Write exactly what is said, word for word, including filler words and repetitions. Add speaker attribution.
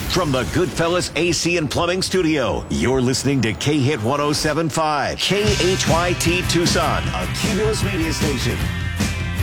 Speaker 1: From the Goodfellas A C and Plumbing Studio, you're listening to K-Hit one oh seven point five, K H Y T Tucson, a Cumulus media station.